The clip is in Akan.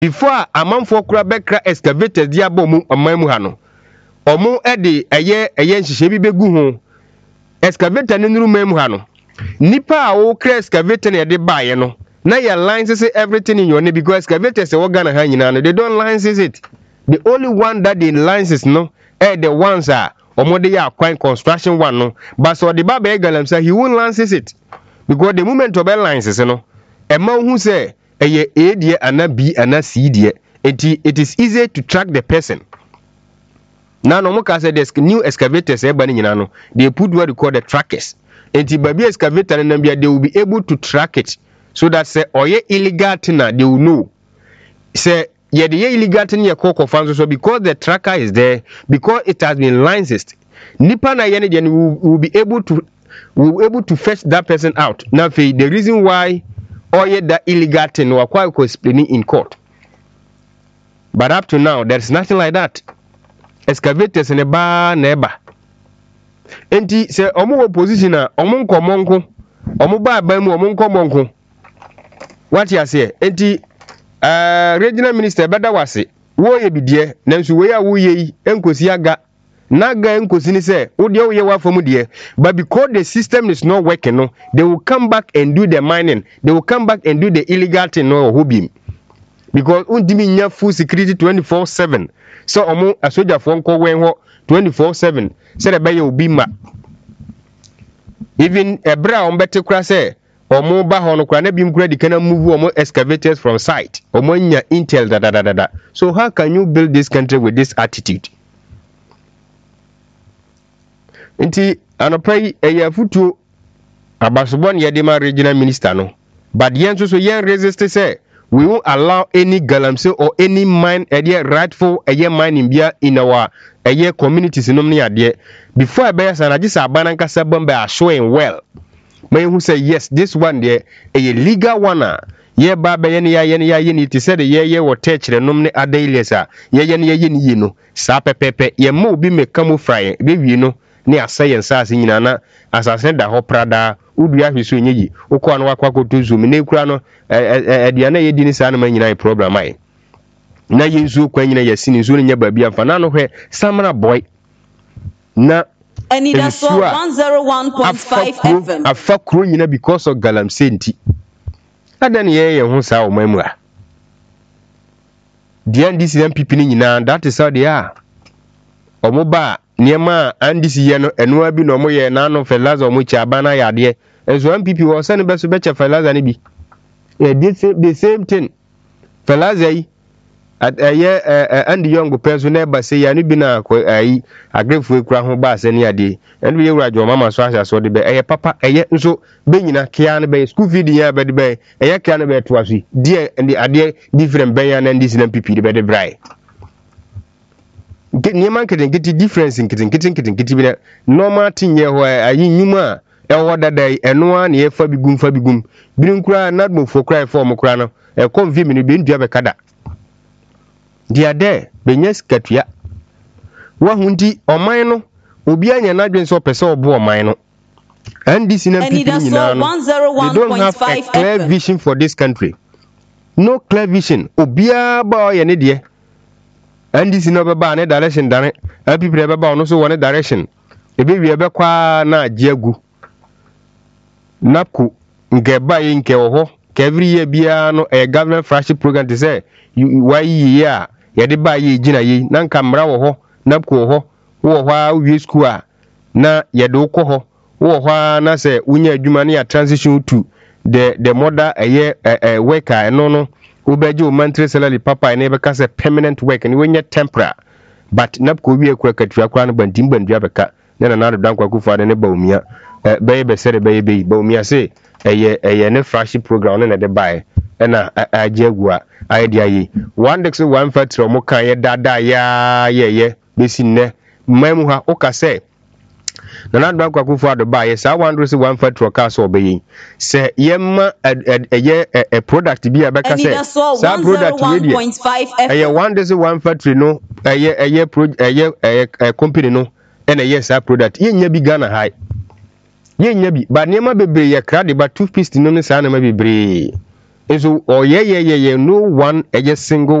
before a man for kura bekra excavators dia bom mu ha no omo ede eye nhihye bi begu ho excavator ne nuru mu ha no nipa a wo kra excavator ne de baaye no na your license everything in your name because excavators say what Ghana ha nyina no they don't license it. The only one that they license no the ones are omo de ya acquire construction one no but so the baba egalam say he won't license it because the moment of license no e ma hu say eye A die ana B ana C die it is easy to track the person. Now no more say there's new excavators e ba ni nyina no they put what we call the trackers. Enti baby excavator and they will be able to track it so that say oye illegal thing they will know. Say yeah the illegal thing ye call fans so because the tracker is there because it has been licensed. Nipa na yene then will be able to fetch that person out. Now the reason why oye that illegal thing was quite explaining in court. But up to now there's nothing like that. Excavators in a bar neighbor. Enti se omo opposition a omo nkomonko omo ba mu omo nkomonko what you say enti regional minister beda wase wo ye bidie nanso we ya wo ye enkosi aga naga enkosi ni say wo de wo ye wa fam de but because the system is not working no they will come back and do the mining, they will come back and do the illegal thing no hobby because undimi nya full security 24/7 so omo asoja fo nko wen ho 24/7 say be ye obi ma even ebra on bete kura say omo ba ho no kura na bi mkura di kana move omo excavators from site omo nya intel da. So how can you build this country with this attitude? Nti anopai eya futu abasobon ye de ma regional minister no but yen so yen resist say we won't allow any galamsey or any mine rightful mining bia in our communities in Omni before I buy sana just abananka sabon by showing well. May who say yes, this one there a legal one. Ye baba yen it said ye or touch the nomne adailesa ye no sa pepe ye mo bi me camouflage baby you know near science as in nana as I said the whole prada udua hwiso nyeyi ukwa no wakwa koto zoom ne kura no aduana ye di ni sa na manyina problem ai na yenzu kwa nyina yasi ni zo nya baabi afa na no hwe samra boy na Anida so 101.5 FM afa kuro nyina because of galamsey nti adan ye ho sa o mamua the NDC MPP ni nyina that is how they are omoba niema andisi ye no eno abi no mo ye na no felaza omo chi abana yade enso MPP wo se ne beso beche felaza ne bi the same thing felaza yi and young person never say ya ni bi na ai agrefu ekura ho ba se ne ade eno ye wura jo mama so asha so de be papa nso be nyina kia ne be school feed ya be de be kia ne be to asu die and ade different be ya na ndisi na MPP de be de brai niema nkete difference nkete bi normal thing ye ho ayi nyuma ho dada eno a ne fa bigum binkura na dmofo krai form kura no konvi mi ne bi ndua be kada dia de benyes katua wa hundi oman no obi anya na dwen so pese obo oman no NDC na people nyina no they don't have a clear vision for this country. No clear vision obia ba ye ne de NDC no be ba ne direction dane people be ba no so one direction ebe wi be kwa na agiagu napku nke ba yi nke ho ka every year bia no a government flagship program to say why year ye de ba ye gina ye na nka mra wo ho napku ho wo ho a wi school a na ye de ko ho wo ho na say unya adwuma na ya transition to the mother worker no ubeji o monthly salary papa na be ka say permanent work ni wenya temporary but napku wi ekura katua kwa no bandim bandua beka na dan kwa kufa ne ba omia be sere be omia say ne flagship program na de buy na agiagu a idea yi one dex one factory mo kan ye dada ya ye besi ne mamu ha o ka say na dan kwa kufa de buy say one factory ka so be yi say yemma product bi a be ka say sa product we dey one dex one factory no company no na yes a product yenya bi Ghana high yenya bi ba niema bebre ye krade ba toothpaste no ne sa na ma bebre nso oyeye no one single